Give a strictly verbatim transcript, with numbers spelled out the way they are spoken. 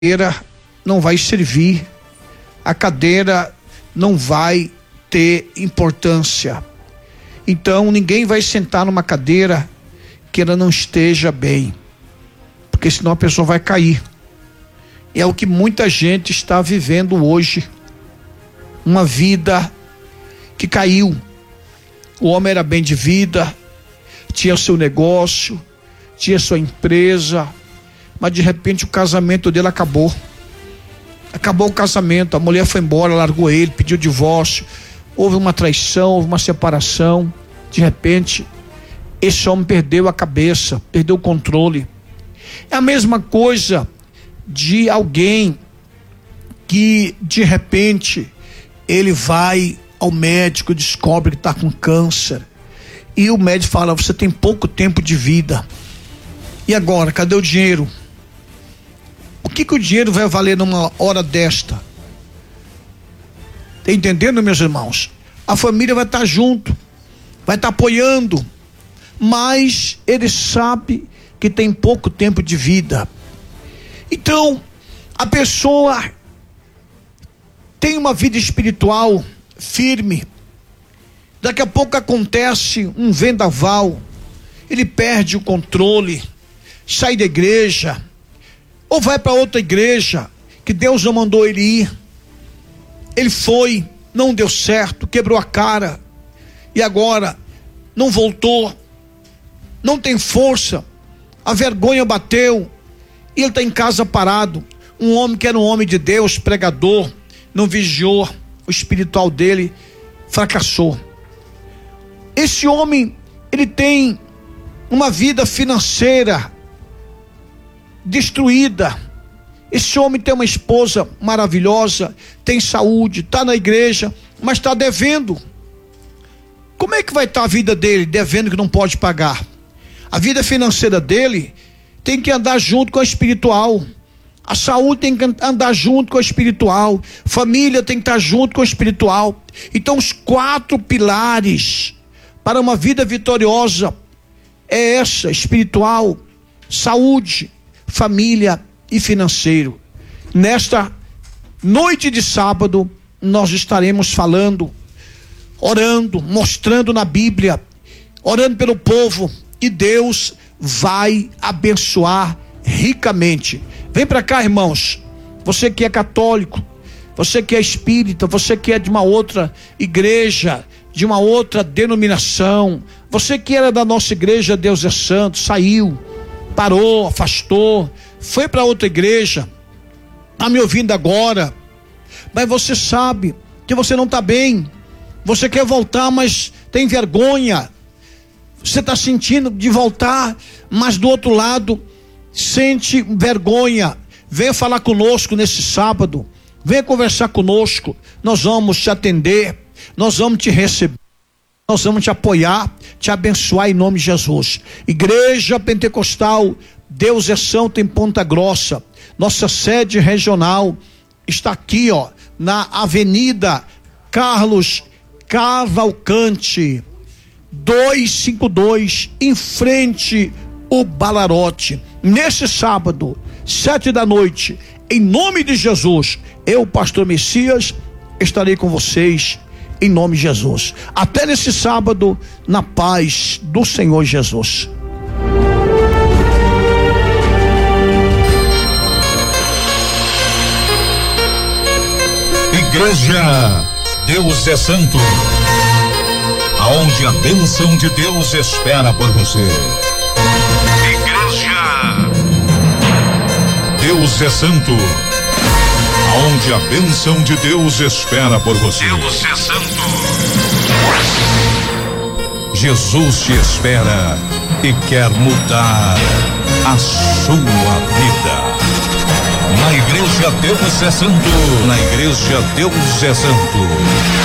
cadeira não vai servir, a cadeira não vai ter importância. Então ninguém vai sentar numa cadeira que ela não esteja bem, porque senão a pessoa vai cair. E é o que muita gente está vivendo hoje, uma vida que caiu. O homem era bem de vida, tinha seu negócio, tinha sua empresa, mas de repente o casamento dele acabou. Acabou o casamento, a mulher foi embora, largou ele, pediu divórcio, houve uma traição, houve uma separação. De repente, esse homem perdeu a cabeça, perdeu o controle. É a mesma coisa de alguém que de repente ele vai ao médico, descobre que está com câncer, e o médico fala: você tem pouco tempo de vida. E agora, cadê o dinheiro? O que que o dinheiro vai valer numa hora desta? Tá entendendo, meus irmãos? A família vai estar junto, vai estar apoiando, mas ele sabe que tem pouco tempo de vida. Então, a pessoa tem uma vida espiritual firme, daqui a pouco acontece um vendaval, ele perde o controle, sai da igreja, ou vai para outra igreja que Deus não mandou ele ir. Ele foi, não deu certo, quebrou a cara, e agora não voltou, não tem força, a vergonha bateu, e ele está em casa parado. Um homem que era um homem de Deus, pregador, não vigiou, o espiritual dele fracassou. Esse homem, ele tem uma vida financeira destruída. Esse homem tem uma esposa maravilhosa, tem saúde, está na igreja, mas está devendo. Como é que vai estar a vida dele devendo que não pode pagar? A vida financeira dele tem que andar junto com a espiritual. A saúde tem que andar junto com a espiritual. Família tem que estar junto com a espiritual. Então os quatro pilares para uma vida vitoriosa é essa: espiritual, saúde, família e financeiro. Nesta noite de sábado nós estaremos falando, orando, mostrando na Bíblia, orando pelo povo, e Deus vai abençoar ricamente. Vem para cá, irmãos, você que é católico, você que é espírita, você que é de uma outra igreja, de uma outra denominação, você que era da nossa igreja Deus é Santo, saiu, parou, afastou, foi para outra igreja, está me ouvindo agora, mas você sabe que você não está bem, você quer voltar, mas tem vergonha, você está sentindo de voltar, mas do outro lado sente vergonha. Venha falar conosco nesse sábado, venha conversar conosco, nós vamos te atender, nós vamos te receber, nós vamos te apoiar, te abençoar em nome de Jesus. Igreja Pentecostal Deus é Santo em Ponta Grossa, nossa sede regional está aqui, ó, na Avenida Carlos Cavalcante duzentos e cinquenta e dois, em frente o Balarote. Nesse sábado, sete da noite, em nome de Jesus, eu, pastor Messias, estarei com vocês em nome de Jesus. Até nesse sábado, na paz do Senhor Jesus. Igreja Deus é Santo, aonde a bênção de Deus espera por você. Igreja Deus é Santo, aonde a bênção de Deus espera por você. Deus é Santo. Jesus te espera e quer mudar a sua vida. Na Igreja Deus é Santo, na Igreja Deus é Santo.